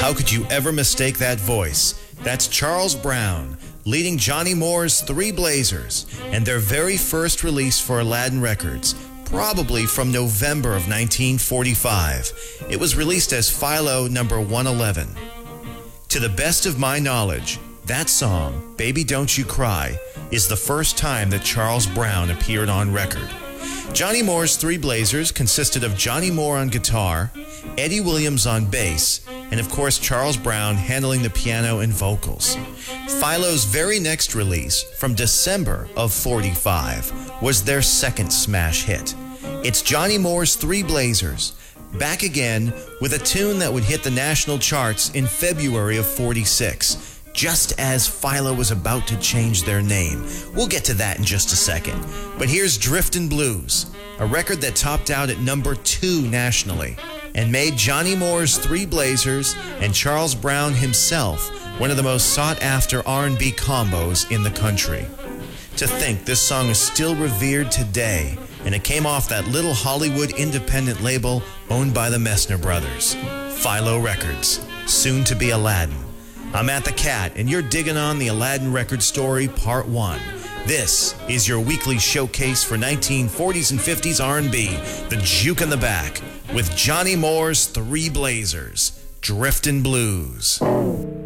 How could you ever mistake that voice? That's Charles Brown, leading Johnny Moore's Three Blazers, and their very first release for Aladdin Records, probably from November of 1945. It was released as Philo number 111. To the best of my knowledge, that song, Baby Don't You Cry, is the first time that Charles Brown appeared on record. Johnny Moore's Three Blazers consisted of Johnny Moore on guitar, Eddie Williams on bass, and of course Charles Brown handling the piano and vocals. Philo's very next release, from December of '45, was their second smash hit. It's Johnny Moore's Three Blazers, back again with a tune that would hit the national charts in February of '46. Just as Philo was about to change their name. We'll get to that in just a second. But here's Driftin' Blues, a record that topped out at number 2 nationally and made Johnny Moore's Three Blazers and Charles Brown himself one of the most sought-after R&B combos in the country. To think this song is still revered today, and it came off that little Hollywood independent label owned by the Messner brothers, Philo Records, soon to be Aladdin. I'm Matt the Cat, and you're digging on the Aladdin Record Story Part 1. This is your weekly showcase for 1940s and 50s R&B, the Juke in the Back, with Johnny Moore's Three Blazers, Driftin' Blues.